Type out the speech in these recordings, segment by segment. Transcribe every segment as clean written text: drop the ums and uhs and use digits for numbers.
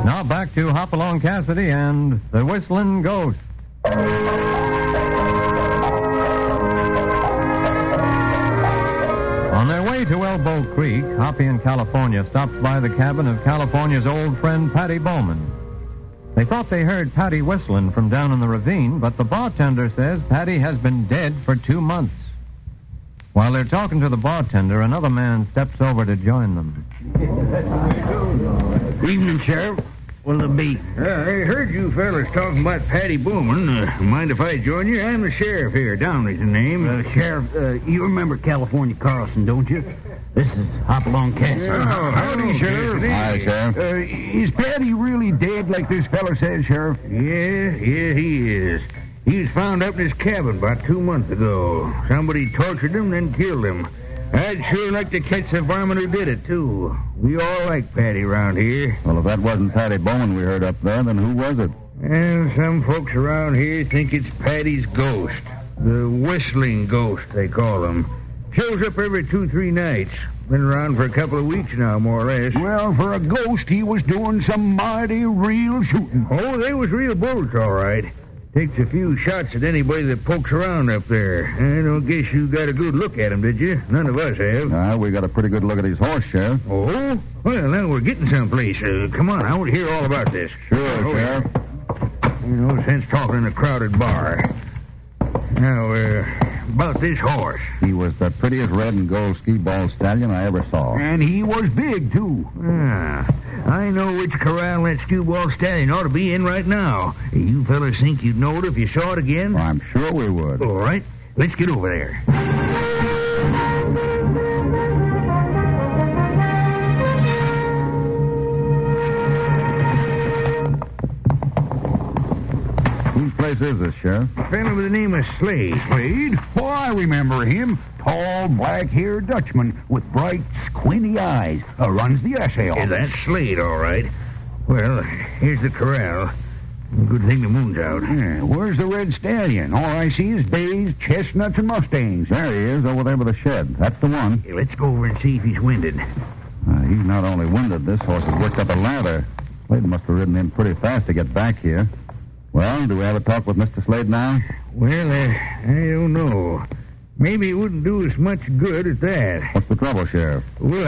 Now back to Hopalong Cassidy and the Whistling Ghost. On their way to Elbow Creek, Hoppy and California stopped by the cabin of California's old friend Patty Bowman. They thought they heard Patty whistling from down in the ravine, but the bartender says Patty has been dead for 2 months. While they're talking to the bartender, another man steps over to join them. Evening, Sheriff. What'll it be? I heard you fellas talking about Patty Bowman. Mind if I join you? I'm the sheriff here. Downey's the name. Sheriff, you remember California Carlson, don't you? This is Hopalong Cassidy. Howdy, Sheriff. Hi, Sheriff. Is Patty really dead like this fella says, Sheriff? Yeah, he is. He was found up in his cabin about 2 months ago. Somebody tortured him, then killed him. I'd sure like to catch the varmint who did it, too. We all like Patty around here. Well, if that wasn't Patty Bowman we heard up there, then who was it? Well, some folks around here think it's Patty's ghost. The Whistling Ghost, they call him. Shows up every 2-3 nights. Been around for a couple of weeks now, more or less. Well, for a ghost, he was doing some mighty real shooting. Oh, they was real bullets, all right. Takes a few shots at anybody that pokes around up there. I don't guess you got a good look at him, did you? None of us have. We got a pretty good look at his horse, Sheriff. Oh? Well, now we're getting someplace. Come on, I want to hear all about this. Sure, Sheriff. No sense talking in a crowded bar. Now, about this horse. He was the prettiest red and gold skee-ball stallion I ever saw. And he was big, too. I know which corral that skewball stallion ought to be in right now. You fellas think you'd know it if you saw it again? Well, I'm sure we would. All right, let's get over there. Whose place is this, Sheriff? A fellow by the name of Slade. Slade? Oh, I remember him. Tall, black-haired Dutchman with bright, squinty eyes. Runs the assay office. Yeah, that's Slade, all right. Well, here's the corral. Good thing the moon's out. Yeah, where's the red stallion? All I see is bays, chestnuts, and mustangs. There he is, over there by the shed. That's the one. Yeah, let's go over and see if he's winded. He's not only winded, this horse has worked up a lather. Slade must have ridden in pretty fast to get back here. Well, do we have a talk with Mr. Slade now? Well, I don't know. Maybe it wouldn't do us much good at that. What's the trouble, Sheriff? Well,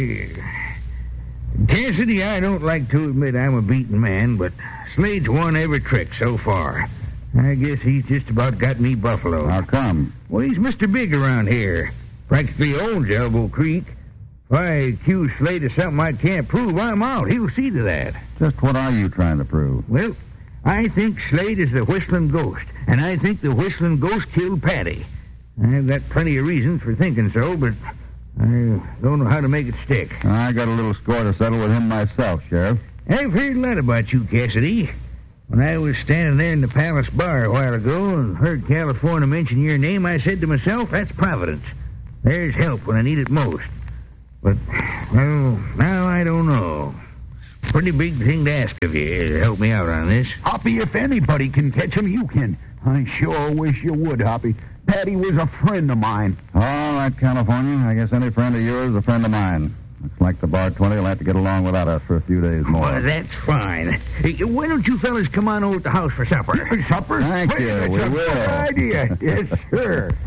Cassidy, I don't like to admit I'm a beaten man, but Slade's won every trick so far. I guess he's just about got me buffalo. How come? Well, he's Mr. Big around here. Practically owns Elbow Creek. If I accuse Slade of something I can't prove, I'm out. He'll see to that. Just what are you trying to prove? Well, I think Slade is the Whistling Ghost, and I think the Whistling Ghost killed Patty. I've got plenty of reasons for thinking so, but I don't know how to make it stick. I got a little score to settle with him myself, Sheriff. I've heard a lot about you, Cassidy. When I was standing there in the Palace Bar a while ago and heard California mention your name, I said to myself, that's Providence. There's help when I need it most. But, well, now I don't know. It's a pretty big thing to ask of you to help me out on this. Hoppy, if anybody can catch him, you can. I sure wish you would, Hoppy. Patty was a friend of mine. All right, California. I guess any friend of yours is a friend of mine. Looks like the Bar 20 will have to get along without us for a few days more. Well, that's fine. Hey, why don't you fellas come on over to the house for supper? Supper? Thank you. That's We a will. good idea. Yes, sir.